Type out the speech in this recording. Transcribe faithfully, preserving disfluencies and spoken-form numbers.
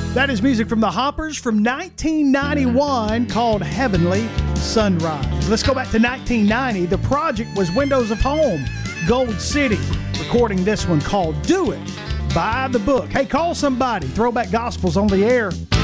That is music from the Hoppers from nineteen ninety-one called Heavenly Sunrise. Let's go back to nineteen ninety. The project was Windows of Home, Gold City, recording this one called Do It by the Book. Hey, call somebody. Throwback Gospels on the air.